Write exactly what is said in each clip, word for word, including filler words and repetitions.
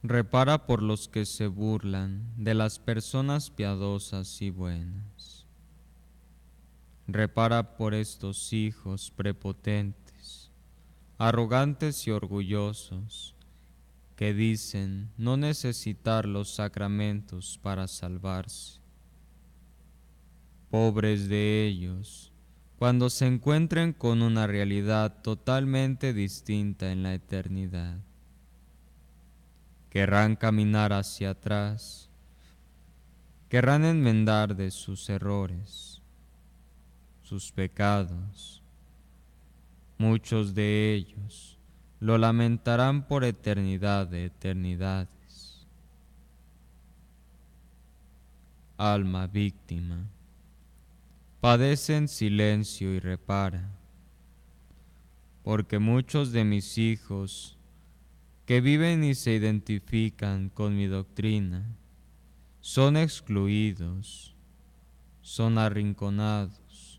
Repara por los que se burlan de las personas piadosas y buenas. Repara por estos hijos prepotentes, arrogantes y orgullosos, que dicen no necesitar los sacramentos para salvarse. Pobres de ellos, cuando se encuentren con una realidad totalmente distinta en la eternidad. Querrán caminar hacia atrás, querrán enmendar de sus errores, sus pecados. Muchos de ellos lo lamentarán por eternidad de eternidades. Alma víctima, padece en silencio y repara, porque muchos de mis hijos que viven y se identifican con mi doctrina son excluidos, son arrinconados.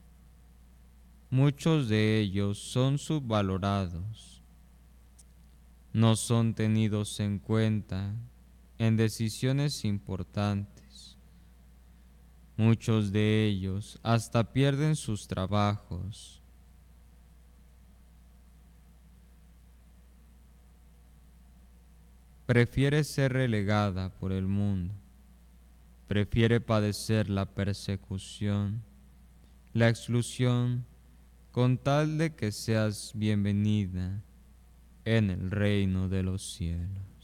Muchos de ellos son subvalorados, no son tenidos en cuenta en decisiones importantes. Muchos de ellos hasta pierden sus trabajos. Prefiere ser relegada por el mundo, prefiere padecer la persecución, la exclusión, con tal de que seas bienvenida en el reino de los cielos.